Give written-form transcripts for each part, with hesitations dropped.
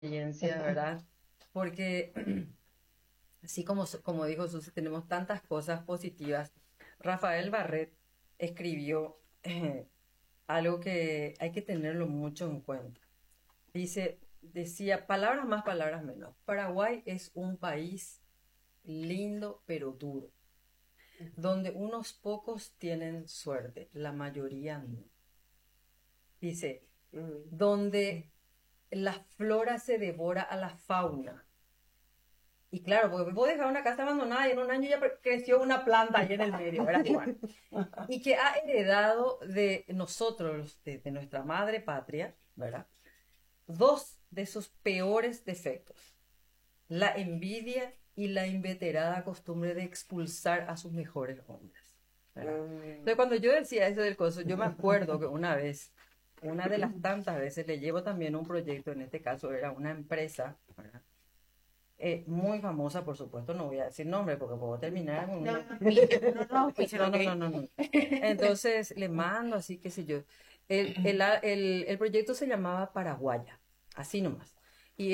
experiencia, ¿verdad? Porque así como dijo Susi, tenemos tantas cosas positivas. Rafael Barret escribió algo que hay que tenerlo mucho en cuenta. Decía, palabras más, palabras menos. Paraguay es un país lindo pero duro, donde unos pocos tienen suerte, la mayoría no. Dice, Mm. donde la flora se devora a la fauna. Y claro, porque vos dejar una casa abandonada y en un año ya creció una planta ahí en el medio, ¿verdad? Y bueno, y que ha heredado de nosotros, de nuestra madre patria, ¿verdad? Dos de sus peores defectos: la envidia y la inveterada costumbre de expulsar a sus mejores hombres, ¿verdad? Entonces, Mm. cuando yo decía eso del coso, yo me acuerdo que una vez, una de las tantas veces, le llevo también un proyecto, en este caso era una empresa, ¿verdad? Muy famosa, por supuesto, no voy a decir nombre porque puedo terminar con No, una... no, auspicia, no nos auspician, No, ¿ok? no, no, no, no. Entonces le mando así, qué sé yo. El proyecto se llamaba Paraguaya, así nomás. Y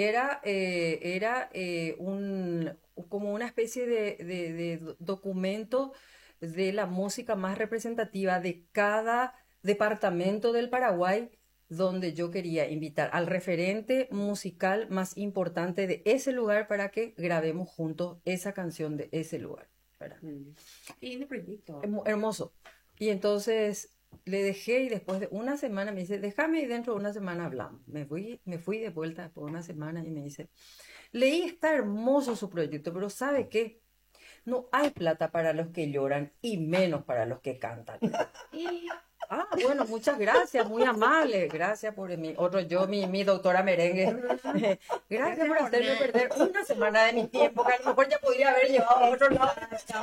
como una especie de documento de la música más representativa de cada departamento del Paraguay, donde yo quería invitar al referente musical más importante de ese lugar para que grabemos juntos esa canción de ese lugar, ¿verdad? Mm. Lindo proyecto. Hermoso. Y entonces le dejé y después de una semana me dice, déjame y dentro de una semana hablamos. Me fui de vuelta por una semana y me dice, leí, está hermoso su proyecto, pero ¿sabe qué? No hay plata para los que lloran y menos para los que cantan. Ah, bueno, muchas gracias, muy amable. Gracias por mi doctora merengue. Gracias Gracias por por hacerme nada. perder una semana de mi tiempo, que a lo mejor ya podría haber llevado a otro lado.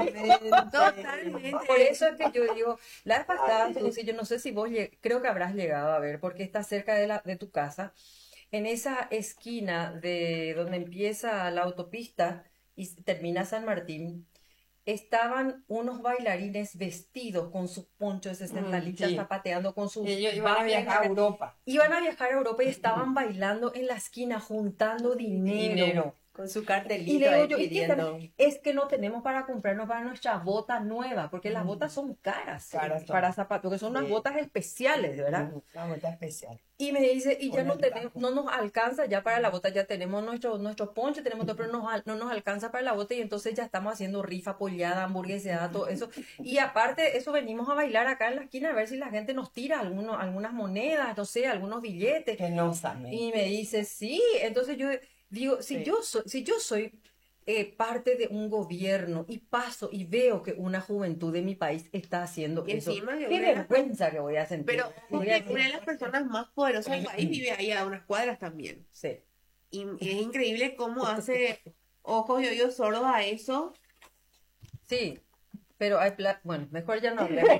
Por Totalmente. eso es que yo digo, la vez pasada, Susi, yo no sé si creo que habrás llegado a ver, porque está cerca de tu casa, en esa esquina de donde empieza la autopista y termina San Martín, estaban unos bailarines vestidos con sus ponchos de sandalitas, Sí, zapateando con sus ellos iban a baffles. viajar a Europa. Iban a viajar a Europa y estaban bailando en la esquina, juntando dinero. Dinero, con su Y le cartelito digo ahí yo, ¿y qué están? pidiendo. Es que no tenemos para comprarnos para nuestras botas nuevas, porque las botas Mm. son caras Caras para son. zapatos, que son unas Sí. botas especiales, ¿verdad? Una vuelta especial. Y me dice, y ya Por no el tenemos, campo. no nos alcanza ya para la bota, ya tenemos nuestros ponches, tenemos todo, pero no nos alcanza para la bota y entonces ya estamos haciendo rifa, pollada, hamburgueseada, todo eso. Y aparte, eso venimos a bailar acá en la esquina a ver si la gente nos tira algunas monedas, no sé, algunos billetes. Que no saben. Y me dice, sí, entonces yo digo, Sí. si yo soy parte de un gobierno y paso y veo que una juventud de mi país está haciendo Y eso, encima que qué una de las, vergüenza que voy a sentir. pero ojo Voy a que decir, una de las personas más poderosas del país vive ahí a unas cuadras también. sí. Y es increíble cómo hace ojos y oídos sordos a eso. Sí, pero bueno, mejor ya no hablemos.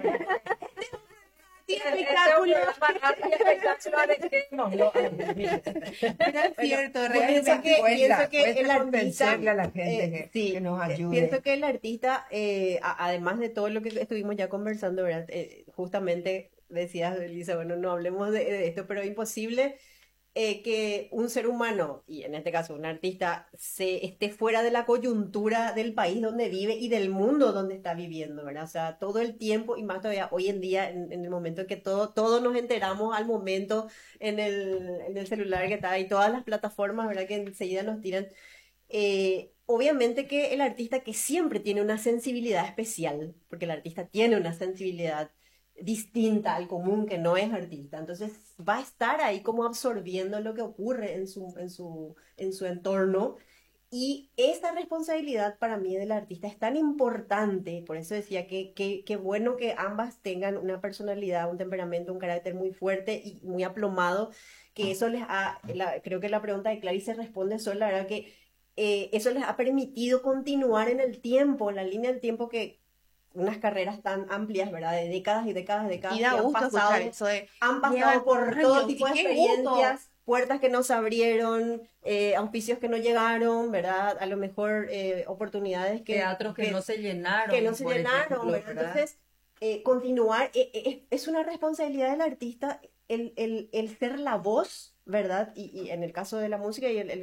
Sí, Este es un espectáculo. programa rápido y espectáculo, dejémoslo ahí. Pero es Bueno, cierto, Pienso realmente. que el cuesta artista, convencerle a la gente que Sí, nos pienso ayude. que el artista, además de todo lo que estuvimos ya conversando, ¿verdad? Justamente decías, Elisa, bueno, no hablemos de esto, pero imposible que un ser humano, y en este caso un artista, se esté fuera de la coyuntura del país donde vive y del mundo donde está viviendo, ¿verdad? O sea, todo el tiempo y más todavía hoy en día, en el momento en que todo nos enteramos al momento en el celular que está ahí, todas las plataformas, ¿verdad? Que enseguida nos tiran. Obviamente que el artista que siempre tiene una sensibilidad especial, porque el artista tiene una sensibilidad distinta al común que no es artista, entonces va a estar ahí como absorbiendo lo que ocurre en su entorno y esa responsabilidad para mí del artista es tan importante, por eso decía que bueno que ambas tengan una personalidad, un temperamento, un carácter muy fuerte y muy aplomado, que eso creo que la pregunta de Clarice responde sola, la verdad que eso les ha permitido continuar en el tiempo, en la línea del tiempo que unas carreras tan amplias, ¿verdad? De décadas y décadas, Y décadas da que gusto escuchar eso de han llevan pasado por todo años tipo y de qué gusto. experiencias, puertas que no se abrieron, auspicios que no llegaron, ¿verdad? A lo mejor oportunidades teatros que no se que no llenaron, se por llenaron, ejemplo, ¿verdad? ¿verdad? Entonces, continuar, es una responsabilidad del artista el ser la voz ¿verdad? Y en el caso de la música y el